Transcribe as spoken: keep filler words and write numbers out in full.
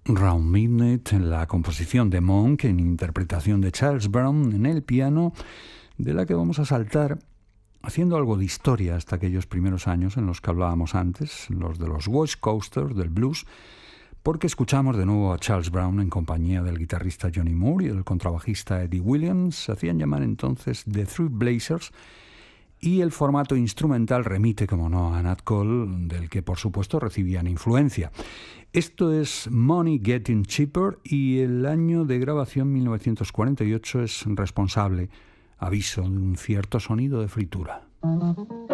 Round Midnight, la composición de Monk en interpretación de Charles Brown en el piano, de la que vamos a saltar haciendo algo de historia hasta aquellos primeros años en los que hablábamos antes, los de los West Coasters del blues, porque escuchamos de nuevo a Charles Brown en compañía del guitarrista Johnny Moore y del contrabajista Eddie Williams. Se hacían llamar entonces The Three Blazers, y el formato instrumental remite, como no, a Nat Cole, del que por supuesto recibían influencia. Esto es Money Getting Cheaper y el año de grabación mil novecientos cuarenta y ocho es responsable, aviso, de un cierto sonido de fritura.